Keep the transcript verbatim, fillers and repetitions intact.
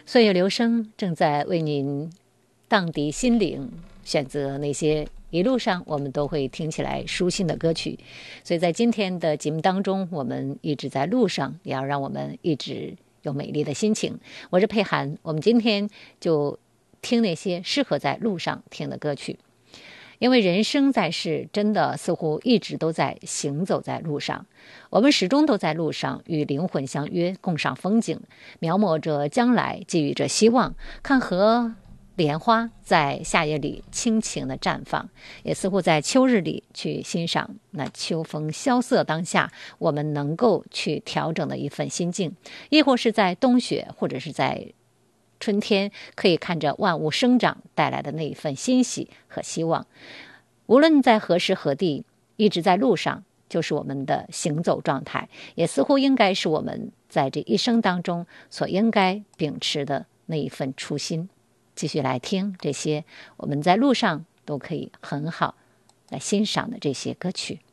岁月流声正在为您荡涤心灵，选择那些一路上我们都会听起来舒心的歌曲。所以在今天的节目当中，我们一直在路上，也要让我们一直有美丽的心情。我是佩涵，我们今天就听那些适合在路上听的歌曲。因为人生在世，真的似乎一直都在行走在路上，我们始终都在路上，与灵魂相约，共赏风景，描摹着将来，寄予着希望，看河莲花在夏夜里倾情地绽放，也似乎在秋日里去欣赏那秋风萧瑟当下我们能够去调整的一份心境，亦或是在冬雪，或者是在春天，可以看着万物生长带来的那一份欣喜和希望。无论在何时何地，一直在路上就是我们的行走状态，也似乎应该是我们在这一生当中所应该秉持的那一份初心。继续来听这些我们在路上都可以很好来欣赏的这些歌曲。